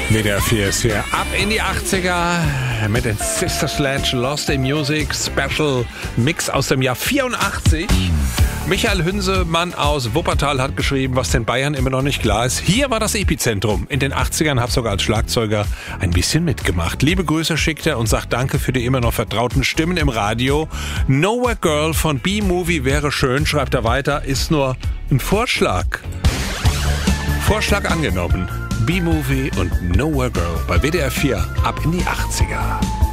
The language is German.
WDR 4 ist hier ab in die 80er mit den Sister Sledge Lost in Music Special Mix aus dem Jahr 84. Michael Hünsemann aus Wuppertal hat geschrieben, was den Bayern immer noch nicht klar ist. Hier war das Epizentrum. In den 80ern habe sogar als Schlagzeuger ein bisschen mitgemacht. Liebe Grüße schickt er und sagt danke für die immer noch vertrauten Stimmen im Radio. Nowhere Girl von B-Movie wäre schön, schreibt er weiter, ist nur ein Vorschlag. Vorschlag angenommen. B-Movie und Nowhere Girl bei WDR 4 ab in die 80er.